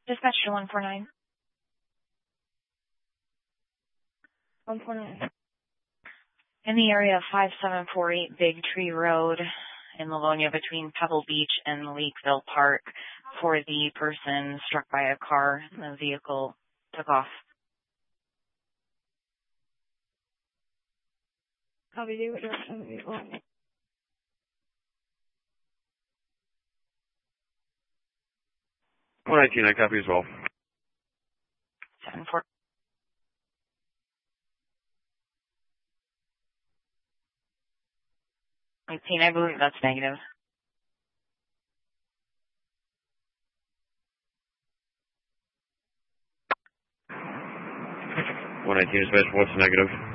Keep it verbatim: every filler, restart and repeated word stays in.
Dispatch to one four nine. one four nine. In the area of five seven four eight Big Tree Road in Livonia between Pebble Beach and Lakeville Park for the person struck by a car. The vehicle took off. Copy, do what direction of the vehicle. one nineteen, I copy as well. seven four. eighteen, I believe that's negative. one nineteen, dispatch, what's negative?